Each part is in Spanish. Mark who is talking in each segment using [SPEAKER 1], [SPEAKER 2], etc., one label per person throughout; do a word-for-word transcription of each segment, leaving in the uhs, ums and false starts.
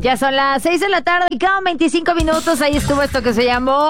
[SPEAKER 1] Ya son las seis de la tarde y quedan veinticinco minutos. Ahí estuvo esto que se llamó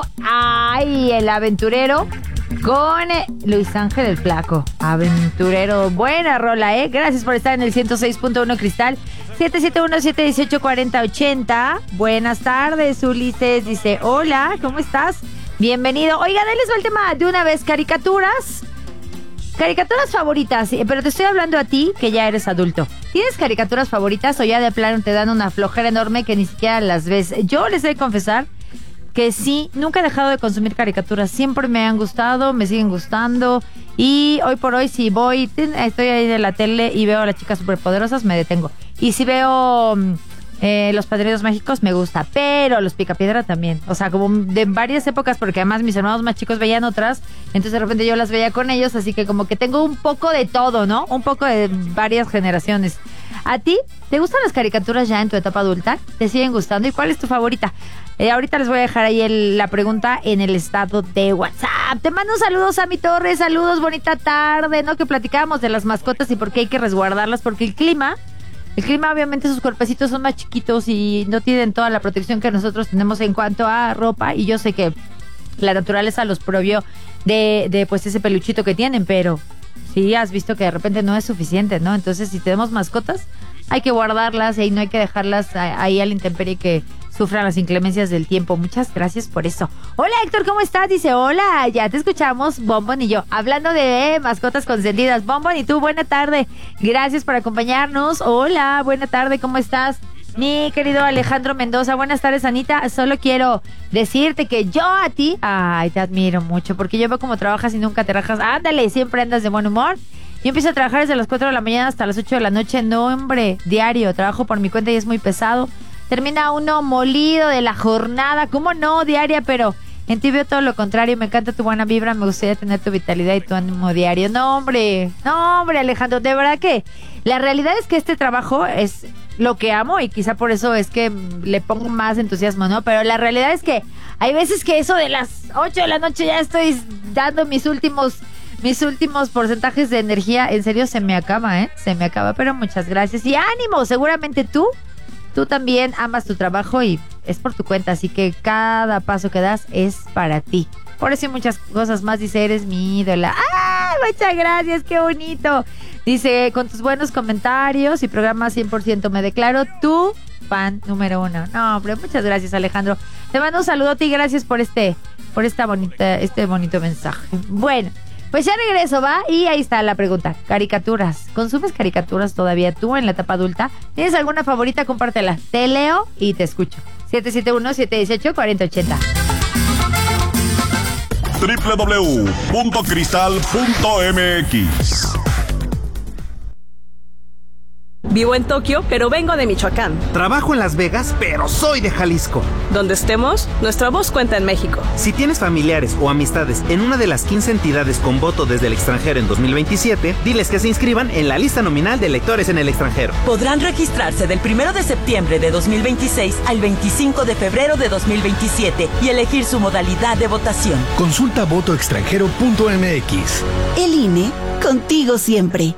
[SPEAKER 1] Ay, el aventurero con Luis Ángel el Flaco. Aventurero, buena rola, ¿eh? Gracias por estar en el ciento seis punto uno Cristal. siete siete uno, siete uno ocho, cuatro cero ocho cero. Buenas tardes, Ulises. Dice, hola, ¿cómo estás? Bienvenido. Oigan, ahí les va el tema de una vez, caricaturas. Caricaturas favoritas, pero te estoy hablando a ti que ya eres adulto. ¿Tienes caricaturas favoritas o ya de plano te dan una flojera enorme que ni siquiera las ves? Yo les he de confesar que sí, nunca he dejado de consumir caricaturas. Siempre me han gustado, me siguen gustando. Y hoy por hoy si voy, estoy ahí de la tele y veo a las chicas superpoderosas, me detengo. Y si veo eh, Los Padrinos Mágicos, me gusta. Pero Los Picapiedra también. O sea, como de varias épocas, porque además mis hermanos más chicos veían otras. Entonces de repente yo las veía con ellos. Así que como que tengo un poco de todo, ¿no? Un poco de varias generaciones. ¿A ti? ¿Te gustan las caricaturas ya en tu etapa adulta? ¿Te siguen gustando? ¿Y cuál es tu favorita? Eh, ahorita les voy a dejar ahí el, la pregunta en el estado de WhatsApp. Te mando saludos a mi Torres, saludos, bonita tarde, ¿no? Que platicábamos de las mascotas y por qué hay que resguardarlas, porque el clima, el clima obviamente sus cuerpecitos son más chiquitos y no tienen toda la protección que nosotros tenemos en cuanto a ropa, y yo sé que la naturaleza los provió de, de pues ese peluchito que tienen, pero sí has visto que de repente no es suficiente, ¿no? Entonces si tenemos mascotas hay que guardarlas y no hay que dejarlas ahí a la intemperie que sufran las inclemencias del tiempo. Muchas gracias por eso. Hola Héctor, ¿cómo estás? Dice, hola, ya te escuchamos, Bombón y yo, hablando de eh, mascotas consentidas. Bombón y tú, buena tarde, gracias por acompañarnos. Hola, buena tarde, ¿cómo estás? Mi querido Alejandro Mendoza, buenas tardes, Anita. Solo quiero decirte que yo a ti, ay, te admiro mucho, porque yo veo cómo trabajas y nunca te rajas. Ándale, siempre andas de buen humor. Yo empiezo a trabajar desde las cuatro de la mañana hasta las ocho de la noche. No, hombre, diario, trabajo por mi cuenta y es muy pesado. Termina uno molido de la jornada, ¿cómo no? Diaria, pero en ti veo todo lo contrario. Me encanta tu buena vibra, me gustaría tener tu vitalidad y tu ánimo diario. No, hombre, no, hombre, Alejandro, de verdad que la realidad es que este trabajo es lo que amo y quizá por eso es que le pongo más entusiasmo, ¿no? Pero la realidad es que hay veces que eso de las ocho de la noche ya estoy dando mis últimos... Mis últimos porcentajes de energía, en serio, se me acaba, ¿eh? Se me acaba, pero muchas gracias. Y ánimo, seguramente tú, tú también amas tu trabajo y es por tu cuenta, así que cada paso que das es para ti. Por eso y muchas cosas más, dice, eres mi ídola. ¡Ah! Muchas gracias, qué bonito. Dice, con tus buenos comentarios y programa cien por ciento me declaro tu fan número uno. No, hombre, muchas gracias, Alejandro. Te mando un saludote y gracias por este, por esta bonita, este bonito mensaje. Bueno, pues ya regreso, ¿va? Y ahí está la pregunta. Caricaturas. ¿Consumes caricaturas todavía tú en la etapa adulta? ¿Tienes alguna favorita? Compártela. Te leo y te escucho. siete siete uno, siete uno ocho, cuatro cero ocho cero.
[SPEAKER 2] doble u doble u doble u punto cristal punto m x.
[SPEAKER 3] Vivo en Tokio, pero vengo de Michoacán.
[SPEAKER 4] Trabajo en Las Vegas, pero soy de Jalisco.
[SPEAKER 3] Donde estemos, nuestra voz cuenta en México.
[SPEAKER 4] Si tienes familiares o amistades en una de las quince entidades con voto desde el extranjero en dos mil veintisiete, diles que se inscriban en la lista nominal de electores en el extranjero.
[SPEAKER 5] Podrán registrarse del primero de septiembre de dos mil veintiséis al veinticinco de febrero de dos mil veintisiete y elegir su modalidad de votación.
[SPEAKER 6] Consulta voto extranjero punto m x.
[SPEAKER 7] El I N E, contigo siempre.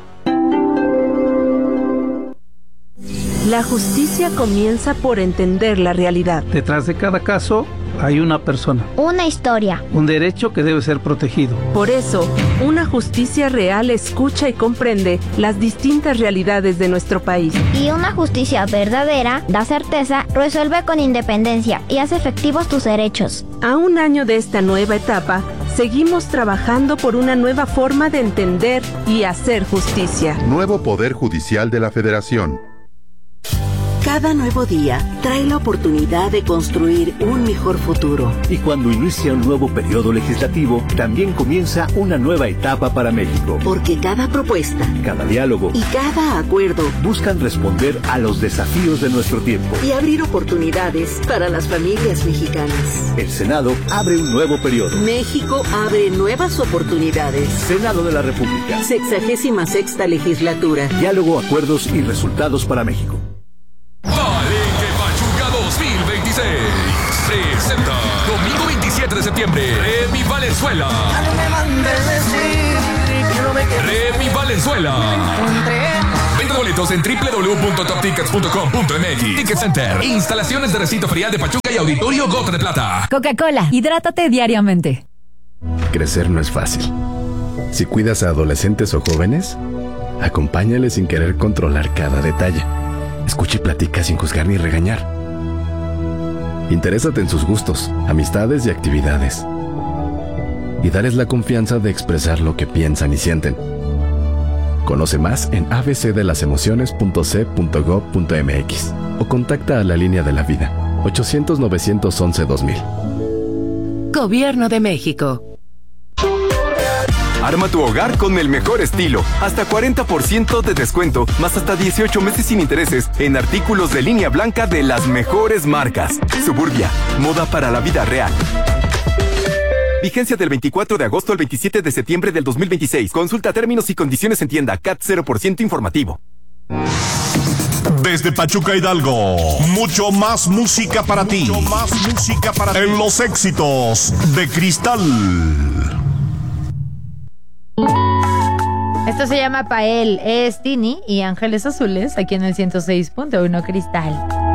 [SPEAKER 8] La justicia comienza por entender la realidad.
[SPEAKER 9] Detrás de cada caso hay una persona.
[SPEAKER 10] Una historia.
[SPEAKER 9] Un derecho que debe ser protegido.
[SPEAKER 8] Por eso, una justicia real escucha y comprende las distintas realidades de nuestro país.
[SPEAKER 10] Y una justicia verdadera da certeza, resuelve con independencia y hace efectivos tus derechos.
[SPEAKER 8] A un año de esta nueva etapa, seguimos trabajando por una nueva forma de entender y hacer justicia.
[SPEAKER 11] Nuevo Poder Judicial de la Federación.
[SPEAKER 7] Cada nuevo día trae la oportunidad de construir un mejor futuro.
[SPEAKER 12] Y cuando inicia un nuevo periodo legislativo, también comienza una nueva etapa para México.
[SPEAKER 7] Porque cada propuesta,
[SPEAKER 12] cada diálogo
[SPEAKER 7] y cada acuerdo
[SPEAKER 12] buscan responder a los desafíos de nuestro tiempo
[SPEAKER 7] y abrir oportunidades para las familias mexicanas.
[SPEAKER 12] El Senado abre un nuevo periodo.
[SPEAKER 7] México abre nuevas oportunidades.
[SPEAKER 12] Senado de la República.
[SPEAKER 7] Sexagésima sexta legislatura.
[SPEAKER 12] Diálogo, acuerdos y resultados para México.
[SPEAKER 13] Palenque Pachuca dos mil veintiséis presenta domingo veintisiete de septiembre Remy Valenzuela. Remy Valenzuela. boletos en doble u doble u doble u punto top tickets punto com punto m x. Ticket Center. Instalaciones de recinto ferial de Pachuca y Auditorio Gota de Plata.
[SPEAKER 14] Coca-Cola. Hidrátate diariamente.
[SPEAKER 15] Crecer no es fácil. Si cuidas a adolescentes o jóvenes, acompáñales sin querer controlar cada detalle. Escucha y platica sin juzgar ni regañar. Interésate en sus gustos, amistades y actividades. Y dales la confianza de expresar lo que piensan y sienten. Conoce más en a b c de las emociones punto c punto gob punto m x o contacta a la Línea de la Vida ochocientos, novecientos once, dos mil.
[SPEAKER 16] Gobierno de México.
[SPEAKER 17] Arma tu hogar con el mejor estilo. Hasta cuarenta por ciento de descuento, más hasta dieciocho meses sin intereses en artículos de línea blanca de las mejores marcas. Suburbia, moda para la vida real. Vigencia del veinticuatro de agosto al veintisiete de septiembre del dos mil veintiséis. Consulta términos y condiciones en tienda. C A T cero por ciento informativo.
[SPEAKER 2] Desde Pachuca Hidalgo, mucho más música para ti. Mucho más música para ti. En los éxitos de Cristal.
[SPEAKER 1] Esto se llama Pael, es Tini y Ángeles Azules, aquí en el ciento seis punto uno Cristal.